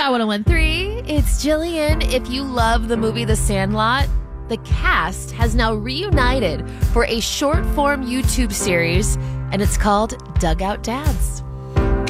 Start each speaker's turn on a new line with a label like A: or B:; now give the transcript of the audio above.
A: Chai 1013. It's Jillian. If you love the movie The Sandlot, the cast has now reunited for a short-form YouTube series, and it's called Dugout Dads.